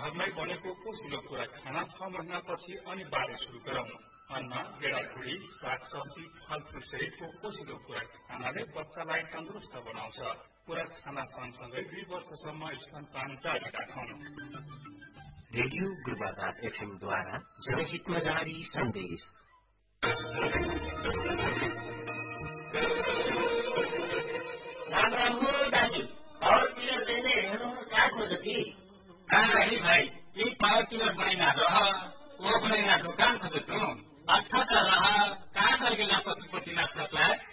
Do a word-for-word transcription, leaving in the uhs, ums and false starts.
घरमै बनेको पोसिलो कुरा खाना छ महिनापछि अनिवार्य सुरु गरौं। अन्न, गेडागुडी, सागसब्जी, फलफूल सहितको पोसिलो खुराक खानाले बच्चालाई तन्दुरुस्त बनाउँछ। खुराक खाना सँगसँगै दुई वर्षसम्म स्तनपान जारी राखौं। रेडियो गुरुबाबा एफएम द्वारा जनहितमा जारी सन्देश। राम राम हो दाजु, पावर टिलर लिने हेर्नु कहाँ खोज्छ कि? कहाँ रही भाइ, यी पावर टिलर बनाइना रह ओ बनाइना दोकान खोज्छ तँ? अच्छा त रह कहाँ करके ला पशुपति नाथ सप्लाई